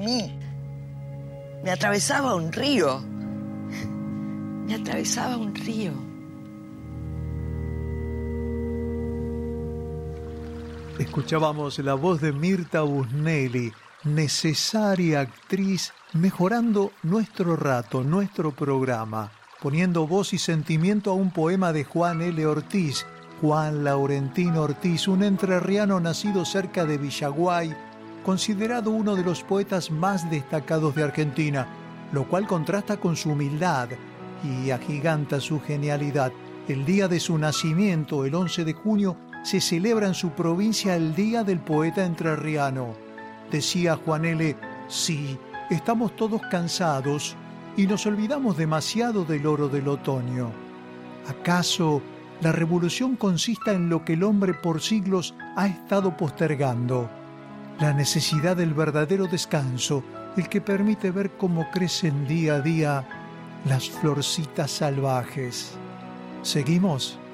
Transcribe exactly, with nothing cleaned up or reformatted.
mí. Me atravesaba un río. Me atravesaba un río. Escuchábamos la voz de Mirta Busnelli, necesaria actriz, mejorando nuestro rato, nuestro programa, poniendo voz y sentimiento a un poema de Juan L. Ortiz, Juan Laurentino Ortiz, un entrerriano nacido cerca de Villaguay, considerado uno de los poetas más destacados de Argentina, lo cual contrasta con su humildad y agiganta su genialidad. El día de su nacimiento, el once de junio, se celebra en su provincia el Día del Poeta Entrerriano. Decía Juan L., sí, estamos todos cansados y nos olvidamos demasiado del oro del otoño. ¿Acaso la revolución consista en lo que el hombre por siglos ha estado postergando? La necesidad del verdadero descanso, el que permite ver cómo crecen día a día las florcitas salvajes. ¿Seguimos?